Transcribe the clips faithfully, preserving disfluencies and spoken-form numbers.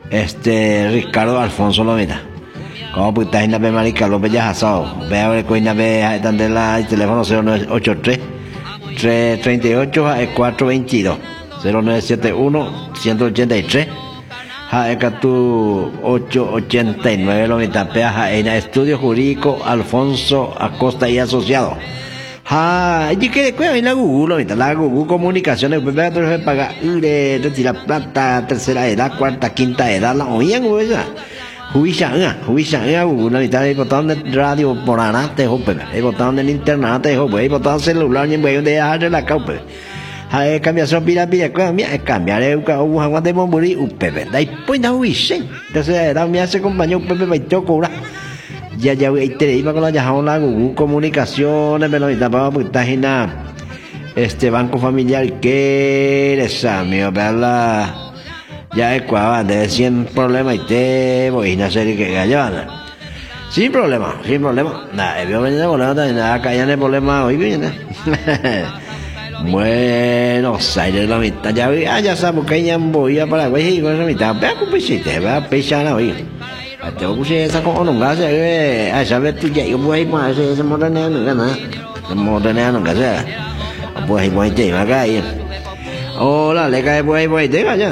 Este, Ricardo Alfonso Lomita. Como puta en la pe Marica López ya asado. Ve a ver cuina ve donde la el teléfono cero nueve ocho tres tres treinta y ocho cuatro veintidós cero nueve siete uno ciento ochenta y tres Jaecatu ocho ochenta y nueve Lomita Pea Jaena Estudio Jurídico Alfonso Acosta y Asociado. Ha, y que después la Google, ahorita la Google Comunicaciones, pues vea todo se paga, le retira plata, tercera edad, cuarta, quinta edad, la oían, güey, ya. Juisha, juisha, Google, ahorita hay botón de radio por anate, jope, hay botón del internet, jope, hay botón celular, ni güey, de dejar la caupe. Ha, cambiación pira, pira, cosa mía, cambiar, el un jaguar de bomburi, un pepe, da y pues no huisha. Entonces, era mi hace compañero, pepe, me tocó, ya ya voy a iba con la la Google Comunicaciones, me lo estaba página este Banco Familiar que eres amigo, ¿verdad? Ya es cuava de cien problemas y te voy a hacer que gallana. Sin problema, sin problema. Nada, yo venía de problema, nada, callan el problema hoy viene. Buenos Aires la mitad, ya ya ya sabemos que ya voy a Paraguay y con esa mitad, vea cómo hiciste, vea pechana hoy. Tôi cũng sẽ có nông gà sẽ ai sao biết tôi dạy cái buổi mà sẽ một đứa nữa nữa nè một đứa nữa nữa sẽ buổi buổi chỉ mà cái ô là lấy cái buổi buổi thế cả chứ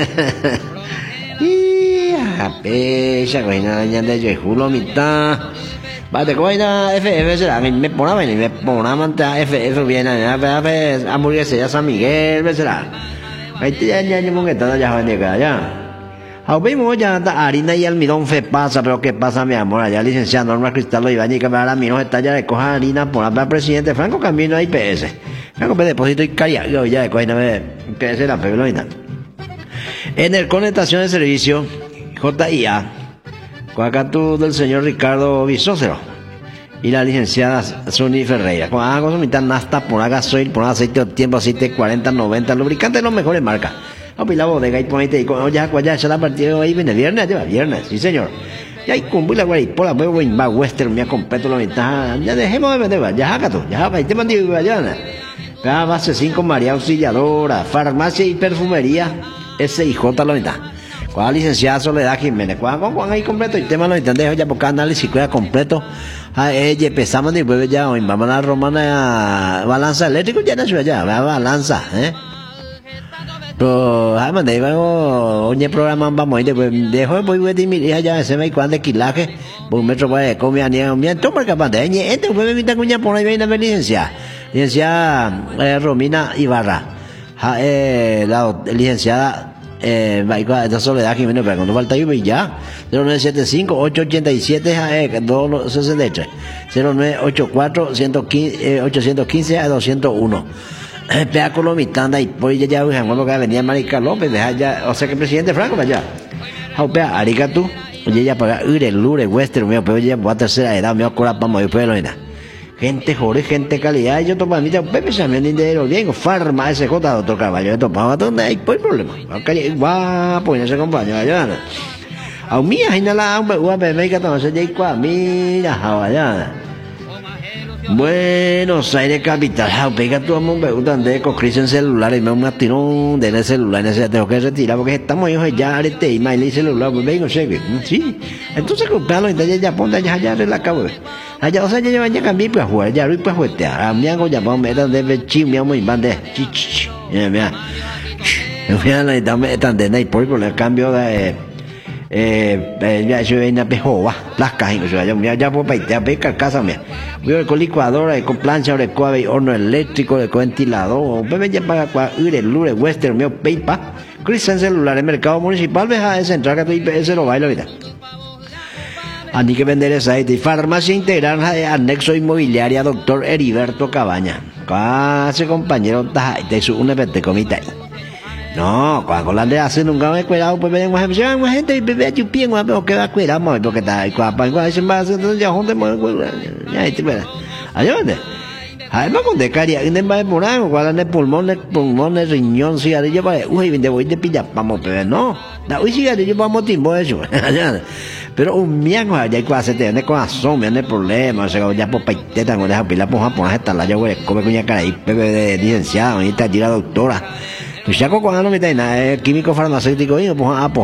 à bé sao vậy nè nhân đây chơi hú lo mít ta bà để coi na ép ép sẽ là mình mấy bốn năm này mấy bốn năm ta ép ép về này ép ép hamburguesa San Miguel sẽ là cái tiền nhân như mọi người ta ra hơn cả chứ. Vemos ya harina y almidón fe pasa, pero ¿qué pasa, mi amor? Allá licenciada Norma Cristal Ibañez, que para mí no está ya de coja harina por la presidente Franco Camino I P S. Franco P depósito y carga, ya de coja I P S la pebloina. En el conectación de servicio J I A, Coacatú del señor Ricardo Bisócero y la licenciada Suni Ferreira. Con agua consumita nasta por gasoil, por aceite de tiempo, aceite cuarenta noventa, lubricante de las mejores marcas. A la bodega y ponete y con ya ya se la partido ahí viene viernes, lleva viernes, sí señor. Ya hay cumple la güey, por la güey va western me completo la mitad. Ya dejemos de vender, ya haga tú, ya va y te mandé vayana. Ya base cinco María Auxiliadora, farmacia y perfumería S I J la mitad. Con la licenciada Soledad Jiménez, con con ahí completo y tema lo dejo ya por análisis cuida completo. A ella empezamos después ya hoy vamos a la romana balanza eléctrico ya no se ya, balanza, eh. Pero además de eso, hoy el programa vamos a ir dejo voy a decir mira ya se me cuando quilaje por un metro para comer ni a mí toma capaz de ella este fue mi mitad cuña por ahí viene la licencia licenciada eh, Romina Ibarra ja, eh, la licenciada eh, de Soledad Jiménez pero cuando falta yo ya cero nueve siete cinco ocho ocho siete eh, dos sesenta y tres cero nueve ocho cuatro uno cinco eh, ochocientos quince a doscientos uno. Pea Colomitanda y pues ya ya cuando que venía Marica López deja ya o sea que el presidente Franco allá pea arigato oye ya para ir el lure western mío pero ya a tercera edad me ocurra para mover pueblo gente joder gente calidad yo topa mi Pepe Samuel de los Diego Farma S J doctor Caballo yo topaba donde hay pues problema guapo y no se acompaña allá a mí hay nada un guapo me que todo se llega mira allá Buenos Aires capital, pega tu amor, me gustan de cocrisis en celular y me un tirón de el celular, ese tengo que retirar porque estamos hijos ya arete y mail y celular, pues vengo cheque, sí, entonces comprarlo y ya ponte ya ya de la cabo, allá o sea ya llevan ya cambiar pues jugar ya y pues jugar, a mí hago ya vamos me dan de chim me amo y bande, chich, mira mira, mira la dame tan de nay por el cambio de eh ya yo en la pejoa las cajas yo ya ya por paite a pecar casa mía yo con licuadora con plancha de cuave horno eléctrico de ventilador bebé ya para cua ir el lure western mío peipa cristian celular en mercado municipal deja de central que tu I P S lo baila ahorita Ani que vender esa y farmacia integral de anexo inmobiliaria doctor Heriberto Cabaña casi compañero de su una vez te comita no, cuando la de hace nunca me he cuidado, pues ven más gente y bebé yo pienso pero que va a cuidar más porque está cuando cuando se va a hacer ya donde me ya este verá. Ayúdate. Además con de caria, en el baile por algo, cuando el pulmón, el pulmón, el riñón, cigarrillo para, uy, de voy de pilla, vamos, pero no. Da uy cigarrillo vamos timbo eso. Pero un miago allá hay que hacer tener corazón, me han problema, o sea, ya por paiteta con esa pila por japonés está la yo güey, come cuña cara y bebé de licenciado, ahí está la doctora. Pues ya cuando no me está nada, químico farmacéutico y pues